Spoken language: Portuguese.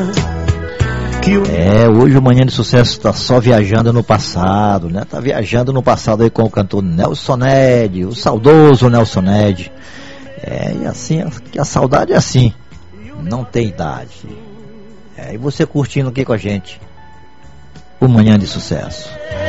Hoje o Manhã de Sucesso está só viajando no passado, né? Tá viajando no passado aí com o cantor Nelson Ned, o saudoso Nelson Ned. E assim, a saudade é assim, não tem idade. E você curtindo aqui com a gente o Manhã de Sucesso.